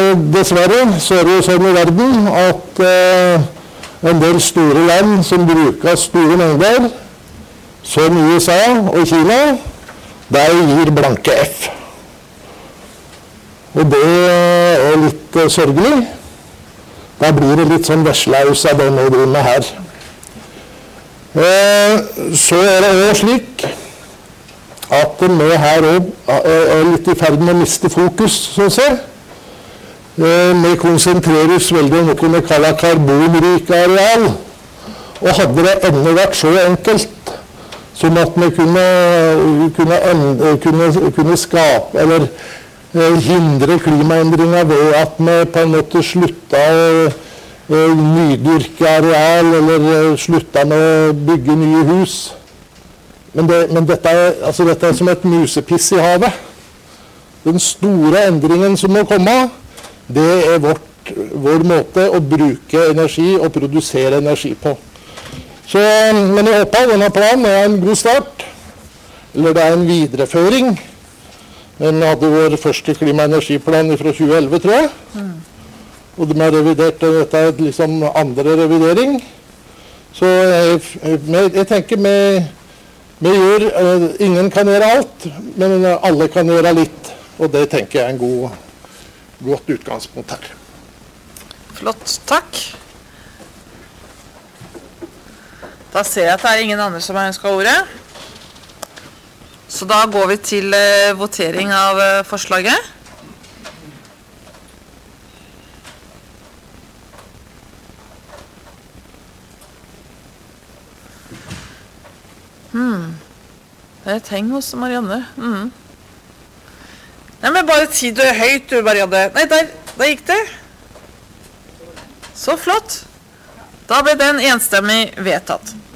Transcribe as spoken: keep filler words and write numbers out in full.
dessverre så er det jo sånn i verden at eh, en del store land som bruker store mengder, som U S A og Kina, der gir blanke F. Og det er litt uh, sørgelig. Da blir det litt sånn veslaus av det vi driver med her. Eh, så er det også slik at vi her også er litt i ferd med å miste fokus, synes jeg. Eh, vi konsentreres veldig om noe vi kaller karbonrike areal. Og hadde det enda vært så enkelt som at vi kunne, kunne, kunne, kunne skape, eller eh, hindre klimaendringer ved at vi på en måte slutta å eh, nydyrke areal, eller eh, slutta med å bygge nye hus. Men, det, men dette, er, altså dette er som et musepiss i havet. Den store endringen som må komme, det er vårt, vår måte å bruke energi og produsere energi på. Så, men jeg håper denne planen er en god start, eller det er en videreføring. Den hadde vår første klima- og energiplan fra tjue elleve, tror jeg. Mm. Og de har revidert, dette er liksom andre revidering. Så jeg, jeg, jeg tenker vi, vi gjør, ingen kan gjøre alt, men alle kan gjøre litt. Og det tenker jeg er en god, godt utgangspunkt her. Flott, takk. Da ser jeg at det er ingen andre som har ønsket ordet. Så da går vi til uh, votering av uh, forslaget. Hmm. Det er et tegn hos Marianne. Mm. Nei, men bare si det høyt, du, Marianne. Nei, der, der gikk det. Så flott. Da ble den enstemmig vedtatt.